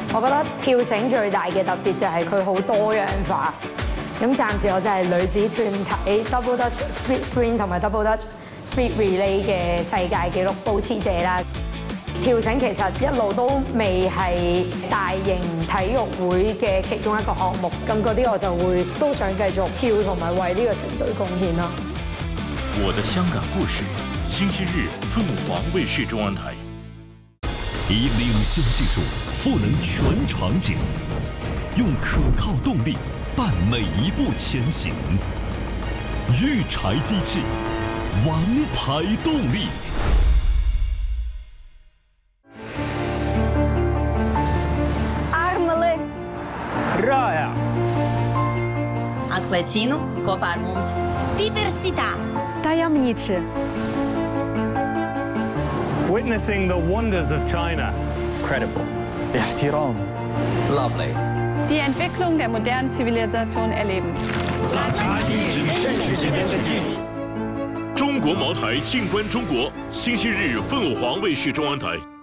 我覺得跳繩最大嘅特別就係佢好多樣化。咁暫時我就係女子團體 Double Dutch Speed Sprint 同埋 Double Dutch Speed Relay 嘅世界紀錄保持者啦。跳繩其實一路都未係大型體育會嘅其中一個項目，咁嗰啲我就會都想繼續跳同埋為呢個團隊貢獻咯。 我的香港故事，星期日凤凰卫視中央台。以领先技术赋能全场景，用可靠动力伴每一步前行。育柴机器，王牌动力。 Rāja. Anche kopā ar mums. Diversità. Tajemniczy. Witnessing the wonders of China. Credible. احترام. Lovely. Die Entwicklung der modernen Zivilisation erleben. 中国茅台静观中国，星期日凤凰卫视中央台。